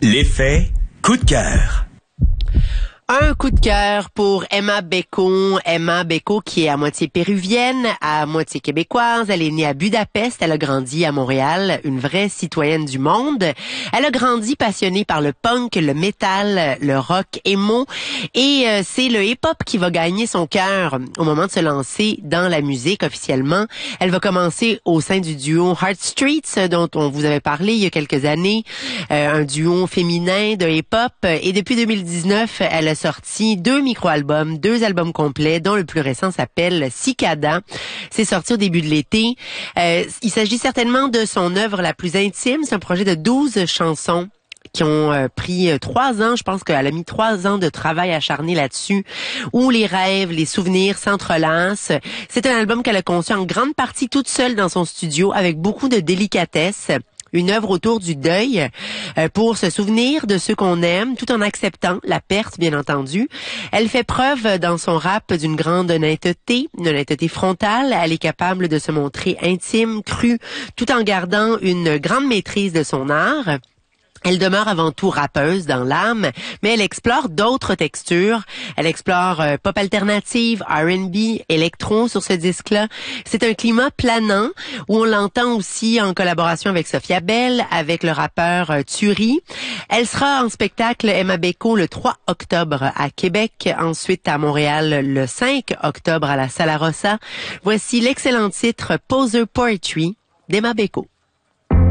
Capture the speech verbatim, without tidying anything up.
L'effet coup de cœur. Un coup de cœur pour Emma Beko. Emma Beko qui est à moitié péruvienne, à moitié québécoise. Elle est née à Budapest, elle a grandi à Montréal, une vraie citoyenne du monde. Elle a grandi passionnée par le punk, le métal, le rock emo. Et euh, c'est le hip-hop qui va gagner son cœur au moment de se lancer dans la musique officiellement. Elle va commencer au sein du duo Heart Streets dont on vous avait parlé il y a quelques années. Euh, un duo féminin de hip-hop. Et depuis deux mille dix-neuf, elle a sorti deux micro-albums, deux albums complets, dont le plus récent s'appelle Cicada. C'est sorti au début de l'été. Euh, il s'agit certainement de son œuvre la plus intime. C'est un projet de douze chansons qui ont euh, pris euh, trois ans. Je pense qu'elle a mis trois ans de travail acharné là-dessus, où les rêves, les souvenirs s'entrelacent. C'est un album qu'elle a conçu en grande partie toute seule dans son studio, avec beaucoup de délicatesse. Une œuvre autour du deuil euh, pour se souvenir de ceux qu'on aime, tout en acceptant la perte, bien entendu. Elle fait preuve dans son rap d'une grande honnêteté, une honnêteté frontale. Elle est capable de se montrer intime, crue, tout en gardant une grande maîtrise de son art. Elle demeure avant tout rappeuse dans l'âme, mais elle explore d'autres textures. Elle explore euh, pop alternative, R and B, électro sur ce disque-là. C'est un climat planant où on l'entend aussi en collaboration avec Sophia Bell, avec le rappeur euh, Turi. Elle sera en spectacle Emma Beko le trois octobre à Québec, ensuite à Montréal le cinq octobre à la Sala Rossa. Voici l'excellent titre Poser Poetry d'Emma Beko.